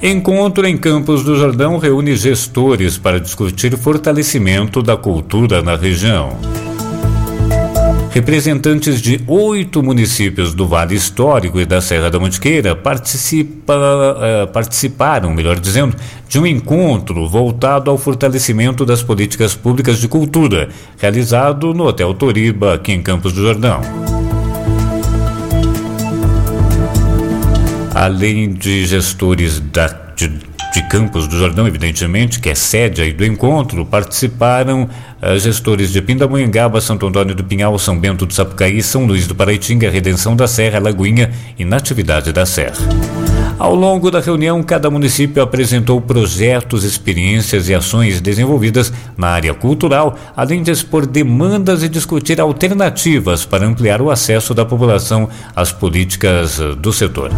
Encontro em Campos do Jordão reúne gestores para discutir fortalecimento da cultura na região. Representantes de 8 municípios do Vale Histórico e da Serra da Mantiqueira participaram, de um encontro voltado ao fortalecimento das políticas públicas de cultura, realizado no Hotel Toriba, aqui em Campos do Jordão. Além de gestores de Campos do Jordão, evidentemente, que é sede aí do encontro, participaram gestores de Pindamonhangaba, Santo Antônio do Pinhal, São Bento do Sapucaí, São Luís do Paraitinga, Redenção da Serra, Lagoinha e Natividade da Serra. Ao longo da reunião, cada município apresentou projetos, experiências e ações desenvolvidas na área cultural, além de expor demandas e discutir alternativas para ampliar o acesso da população às políticas do setor.